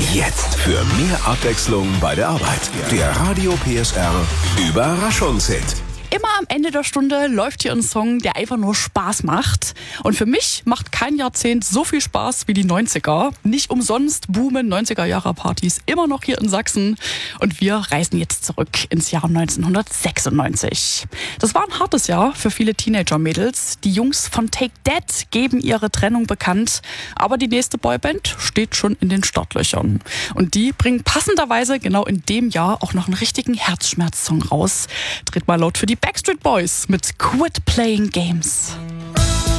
Jetzt für mehr Abwechslung bei der Arbeit. Der Radio PSR Überraschungshit. Immer am Ende der Stunde läuft hier ein Song, der einfach nur Spaß macht. Und für mich macht kein Jahrzehnt so viel Spaß wie die 90er. Nicht umsonst boomen 90er-Jahre-Partys immer noch hier in Sachsen. Und wir reisen jetzt zurück ins Jahr 1996. Das war ein hartes Jahr für viele Teenager-Mädels. Die Jungs von Take That geben ihre Trennung bekannt. Aber die nächste Boyband steht schon in den Startlöchern. Und die bringen passenderweise genau in dem Jahr auch noch einen richtigen Herzschmerz-Song raus. Dreht mal laut für die Backstreet Boys mit Quit Playing Games.